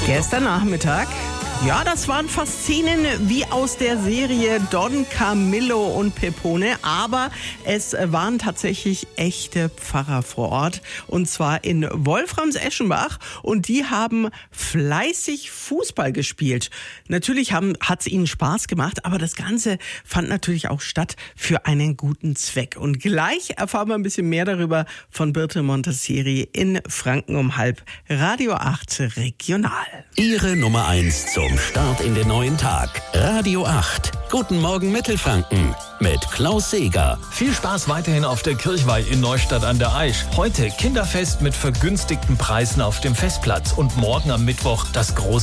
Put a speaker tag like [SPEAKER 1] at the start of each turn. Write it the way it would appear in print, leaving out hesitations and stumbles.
[SPEAKER 1] Gestern Nachmittag, ja, das waren fast Szenen wie aus der Serie Don Camillo und Pepone, aber es waren tatsächlich echte Pfarrer vor Ort, und zwar in Wolframs-Eschenbach, und die haben fleißig Fußball gespielt. Natürlich hat es ihnen Spaß gemacht, aber das Ganze fand natürlich auch statt für einen guten Zweck. Und gleich erfahren wir ein bisschen mehr darüber von Birte Montesseri in Franken um 12:30, Radio 8 Regional.
[SPEAKER 2] Ihre Nummer 1 zum Start in den neuen Tag. Radio 8. Guten Morgen Mittelfranken mit Klaus Seeger.
[SPEAKER 3] Viel Spaß weiterhin auf der Kirchweih in Neustadt an der Aisch. Heute Kinderfest mit vergünstigten Preisen auf dem Festplatz und morgen am Mittwoch das große